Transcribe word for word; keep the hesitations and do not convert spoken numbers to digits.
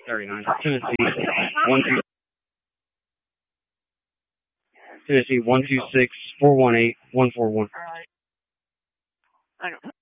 thirty-nine. Tennessee, one two. Tennessee, one two six four one eight one four one. I don't know.